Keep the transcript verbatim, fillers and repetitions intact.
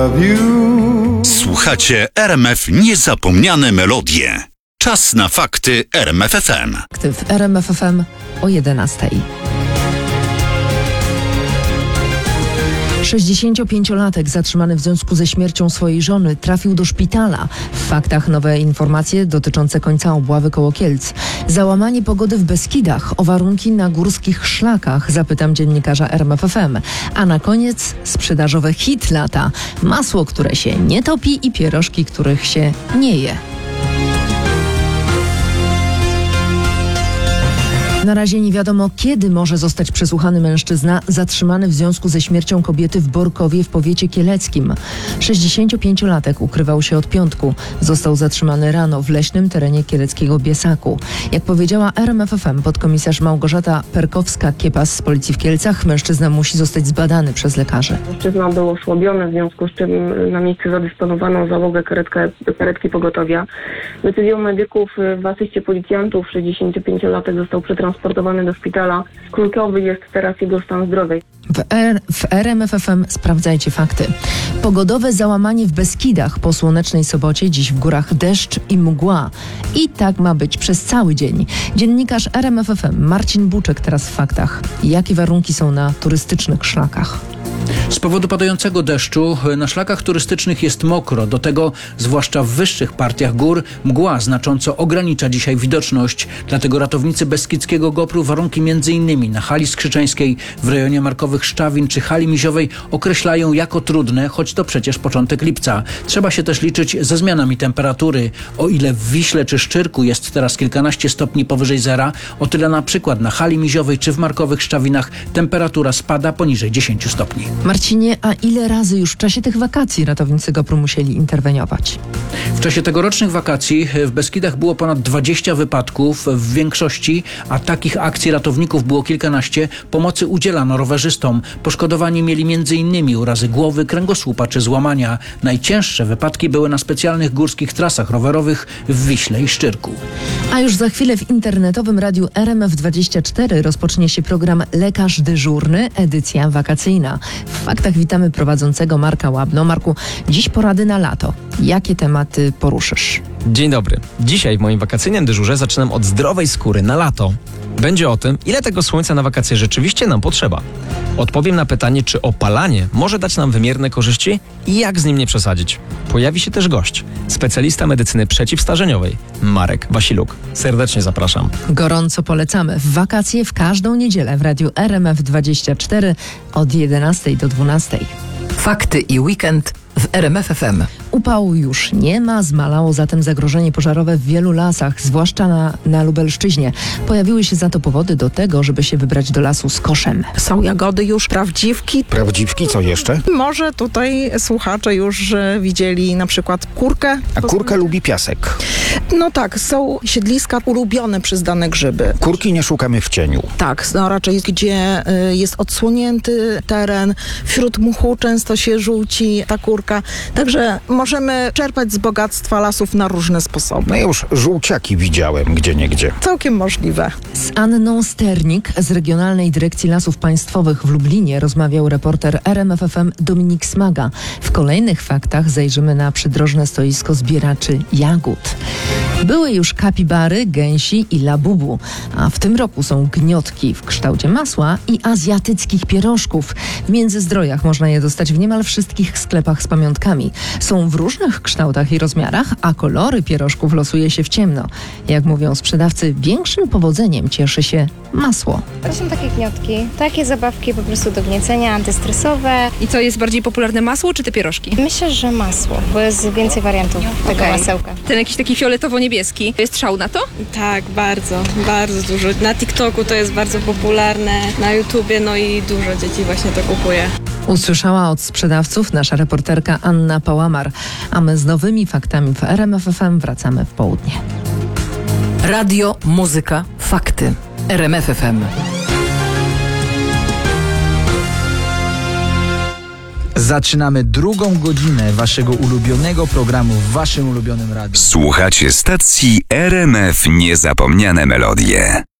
Słuchacie R M F Niezapomniane Melodie. Czas na fakty R M F F M. W R M F F M o jedenastej. sześćdziesięciopięciolatek zatrzymany w związku ze śmiercią swojej żony trafił do szpitala. W faktach nowe informacje dotyczące końca obławy koło Kielc. Załamanie pogody w Beskidach, o warunki na górskich szlakach zapytam dziennikarza R M F F M. A na koniec sprzedażowe hit lata. Masło, które się nie topi i pierożki, których się nie je. Na razie nie wiadomo, kiedy może zostać przesłuchany mężczyzna zatrzymany w związku ze śmiercią kobiety w Borkowie w powiecie kieleckim. sześćdziesięciopięciolatek ukrywał się od piątku. Został zatrzymany rano w leśnym terenie kieleckiego Biesaku. Jak powiedziała R M F F M podkomisarz Małgorzata Perkowska-Kiepas z policji w Kielcach, mężczyzna musi zostać zbadany przez lekarzy. Mężczyzna był osłabiony, w związku z czym na miejsce zadysponowano załogę karetkę, karetki pogotowia. Decyzją medyków w asyście policjantów sześćdziesięciopięciolatek został przetransportowany transportowany do szpitala. Kluczowy jest teraz jego stan zdrowia. W, R, w R M F F M sprawdzajcie fakty. Pogodowe załamanie w Beskidach po słonecznej sobocie, dziś w górach deszcz i mgła. I tak ma być przez cały dzień. Dziennikarz R M F F M Marcin Buczek teraz w faktach. Jakie warunki są na turystycznych szlakach? Z powodu padającego deszczu na szlakach turystycznych jest mokro. Do tego, zwłaszcza w wyższych partiach gór, mgła znacząco ogranicza dzisiaj widoczność. Dlatego ratownicy Beskidzkiego Gopru warunki między innymi na hali skrzyczeńskiej, w rejonie Markowych Szczawin czy hali Miziowej określają jako trudne, choć to przecież początek lipca. Trzeba się też liczyć ze zmianami temperatury. O ile w Wiśle czy Szczyrku jest teraz kilkanaście stopni powyżej zera, o tyle na przykład na hali Miziowej czy w Markowych Szczawinach temperatura spada poniżej dziesięciu stopni. Marcinie, a ile razy już w czasie tych wakacji ratownicy Gopru musieli interweniować? W czasie tegorocznych wakacji w Beskidach było ponad dwadzieścia wypadków. W większości, a takich akcji ratowników było kilkanaście, pomocy udzielano rowerzystom. Poszkodowani mieli m.in. urazy głowy, kręgosłupa czy złamania. Najcięższe wypadki były na specjalnych górskich trasach rowerowych w Wiśle i Szczyrku. A już za chwilę w internetowym radiu R M F dwadzieścia cztery rozpocznie się program Lekarz Dyżurny, edycja wakacyjna. W faktach witamy prowadzącego Marka Łabno. Marku, dziś porady na lato. Jakie tematy poruszysz? Dzień dobry. Dzisiaj w moim wakacyjnym dyżurze zaczynam od zdrowej skóry na lato. Będzie o tym, ile tego słońca na wakacje rzeczywiście nam potrzeba. Odpowiem na pytanie, czy opalanie może dać nam wymierne korzyści i jak z nim nie przesadzić. Pojawi się też gość, specjalista medycyny przeciwstarzeniowej, Marek Wasiluk. Serdecznie zapraszam. Gorąco polecamy. W wakacje w każdą niedzielę w radiu R M F dwadzieścia cztery od jedenastej do dwunastej. Fakty i weekend w R M F F M. Upału już nie ma, zmalało zatem zagrożenie pożarowe w wielu lasach, zwłaszcza na, na Lubelszczyźnie. Pojawiły się za to powody do tego, żeby się wybrać do lasu z koszem. Są jagody już, prawdziwki. Prawdziwki, co jeszcze? Może tutaj słuchacze już widzieli na przykład kurkę. A kurka lubi piasek. No tak, są siedliska ulubione przez dane grzyby. Kurki nie szukamy w cieniu. Tak, no raczej gdzie y, jest odsłonięty teren, wśród mchu często się żółci ta kurka. Także możemy czerpać z bogactwa lasów na różne sposoby. No już żółciaki widziałem gdzieniegdzie. Całkiem możliwe. Z Anną Sternik z Regionalnej Dyrekcji Lasów Państwowych w Lublinie rozmawiał reporter R M F F M Dominik Smaga. W kolejnych faktach zajrzymy na przydrożne stoisko zbieraczy jagód. Były już kapibary, gęsi i labubu, a w tym roku są gniotki w kształcie masła i azjatyckich pierożków. W Międzyzdrojach można je dostać w niemal wszystkich sklepach z pamiątkami. Są w różnych kształtach i rozmiarach, a kolory pierożków losuje się w ciemno. Jak mówią sprzedawcy, większym powodzeniem cieszy się masło. To są takie gniotki, takie zabawki po prostu do gniecenia, antystresowe. I co, jest bardziej popularne, masło czy te pierożki? Myślę, że masło, bo jest więcej wariantów tego okay. masełka. Ten jakiś taki fioletowo-niebieski. Jest szał na to? Tak, bardzo, bardzo dużo. Na TikToku to jest bardzo popularne, na YouTubie, no i dużo dzieci właśnie to kupuje. Usłyszała od sprzedawców nasza reporterka Anna Pałamar, a my z nowymi faktami w R M F F M wracamy w południe. Radio, muzyka, fakty. R M F F M. Zaczynamy drugą godzinę waszego ulubionego programu w waszym ulubionym radiu. Słuchacie stacji R M F Niezapomniane Melodie.